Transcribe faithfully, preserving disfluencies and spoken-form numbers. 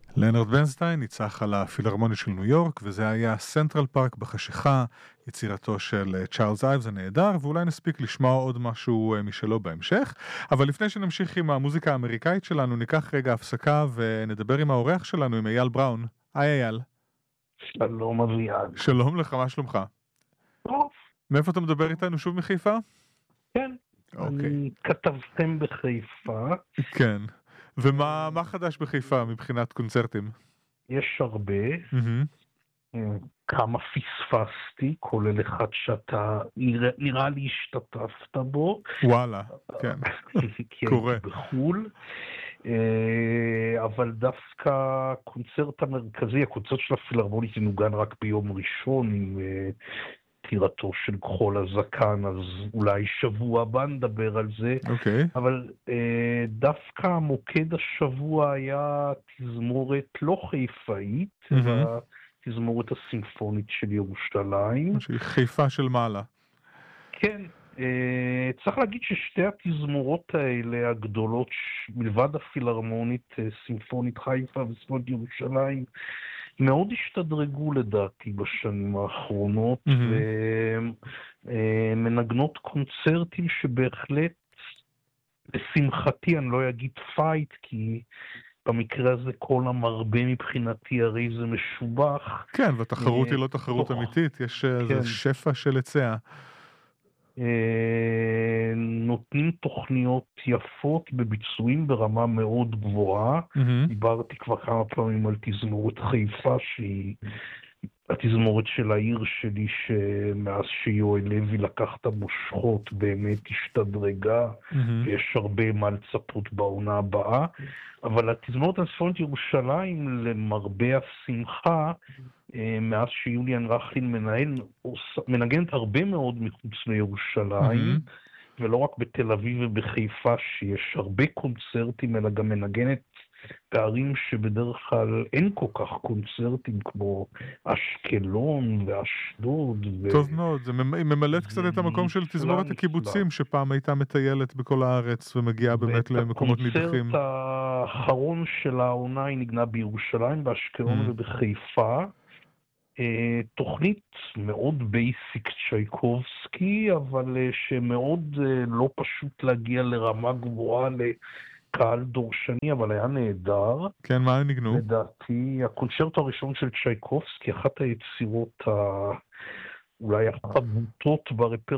ליאונרד ברנסטיין ניצח על הפילהרמונית של ניו יורק, וזה היה סנטרל פארק בחשיכה, יצירתו של אה, צ'ארלס אייבס הנהדר, ואולי נספיק לשמוע עוד משהו אה, משלו בהמשך. אבל לפני שנמשיך עם המוזיקה האמריקאית שלנו, ניקח רגע הפסקה ונדבר עם האורח שלנו, עם אייל בראון. היי אייל. שלום אביעד. שלום לך, מה שלומך? טוב, מאיפה אתה מדבר איתנו? שוב מחיפה? כן. אוקיי. אני כתבתם בחיפה. כן. ומה מה חדש בחיפה מבחינת קונצרטים? יש הרבה. מהמם. אה, כמה פספסתי, כולל אחד שאתה נראה, נראה לי השתתפת בו. וואלה, כן. כי קורה. הייתי בחול. אה, אבל דווקא הקונצרט המרכזי, הקונצרט של הפילהרמונית ינוגן רק ביום ראשון עם אה, פטירתו של כחול הזקן, אז אולי שבוע הבא נדבר על זה. אוקיי. אבל אה, דווקא מוקד השבוע היה תזמורת לא חיפאית, מהמם. אלא תזמורת הסימפונית של ירושלים. שהיא חיפה של מעלה. כן, אה, צריך להגיד ששתי התזמורות האלה הגדולות, ש- מלבד הפילהרמונית, אה, סימפונית חיפה וסימפונית ירושלים, מאוד השתדרגו לדעתי בשנים האחרונות, מהמם. ומנגנות קונצרטים שבהחלט, לשמחתי, אני לא אגיד פייט, כי במקרה הזה כל המרבה מבחינתי הרי זה משובח. כן, והתחרות אה, היא לא תחרות תוך- אמיתית, יש אה, כן. איזה שפע של היצע. אה, נותנים תוכניות יפות בביצועים ברמה מאוד גבוהה. מהמם. דיברתי כבר כמה פעמים על תזמורת חיפה, שהיא התזמורת של העיר שלי, שמאז שיואל לוי לקח את המושכות באמת השתדרגה, מהמם. ויש הרבה מה לצפות בעונה הבאה. אבל התזמורת הסימפונית ירושלים, למרבה השמחה, אה, מאז שיוליאן רכלין מנהל, עוש- מנגנת הרבה מאוד מחוץ לירושלים, מהמם. ולא רק בתל אביב ובחיפה שיש הרבה קונצרטים, אלא גם מנגנת בערים שבדרך כלל אין כל כך קונצרטים, כמו אשקלון ואשדוד. ו- טוב מאוד, זה ממ- היא ממלאת קצת את המקום של נפלא, תזמורת נפלא. הקיבוצים, שפעם הייתה מטיילת בכל הארץ ומגיעה באמת ואת למקומות נידחים. הקונצרט האחרון של העונה היא נגנה בירושלים, באשקלון Mm. ובחיפה. אה, תוכנית מאוד בייסיק צ'ייקובסקי, אבל אה, שמאוד אה, לא פשוט להגיע לרמה גבוהה לקהל דורשני, אבל היה נהדר. כן, מה הם ניגנו? לדעתי, הקונצ'רטו הראשון של צ'ייקובסקי, אחת היצירות ה... אולי החבוטות ברפרטואר